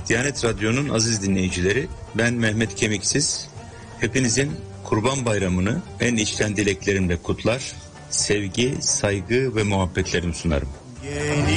Diyanet Radyo'nun aziz dinleyicileri, ben Mehmet Kemiksiz. Hepinizin Kurban Bayramı'nı en içten dileklerimle kutlar, sevgi, saygı ve muhabbetlerimi sunarım.